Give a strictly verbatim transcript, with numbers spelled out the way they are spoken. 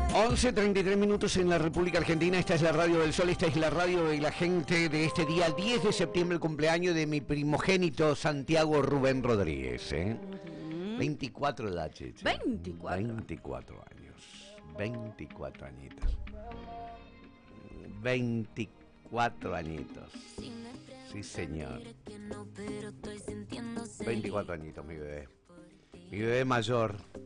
once treinta y tres minutos en la República Argentina. Esta es la Radio del Sol, esta es la radio de la gente de este día diez de septiembre, el cumpleaños de mi primogénito Santiago Rubén Rodríguez, ¿eh? Uh-huh. veinticuatro de edad, Cheche. veinticuatro. veinticuatro años. veinticuatro añitos. veinticuatro añitos. Sí, señor. veinticuatro añitos, mi bebé. Mi bebé mayor.